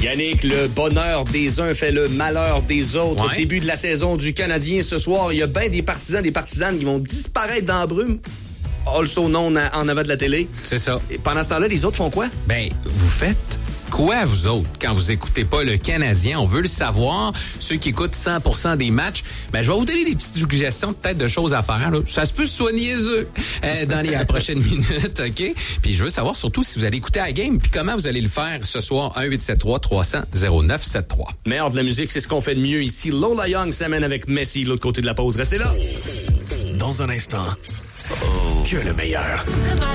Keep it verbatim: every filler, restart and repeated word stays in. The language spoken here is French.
Yannick, le bonheur des uns fait le malheur des autres. Ouais. Au début de la saison du Canadien ce soir, il y a bien des partisans, des partisanes qui vont disparaître dans la brume. Also non en avant de la télé. C'est ça. Et pendant ce temps-là, les autres font quoi? Ben, vous faites quoi, vous autres, quand vous écoutez pas le Canadien? On veut le savoir. Ceux qui écoutent cent pour cent des matchs, ben, je vais vous donner des petites suggestions peut-être de choses à faire. Là. Ça se peut se soigner eux euh, dans les prochaines minutes, OK? Puis je veux savoir surtout si vous allez écouter la game, puis comment vous allez le faire ce soir. un huit sept trois trois cents zéro neuf sept trois. Meilleur de la musique, c'est ce qu'on fait de mieux ici. Lola Young s'amène avec Messi de l'autre côté de la pause. Restez là. Dans un instant, que le meilleur.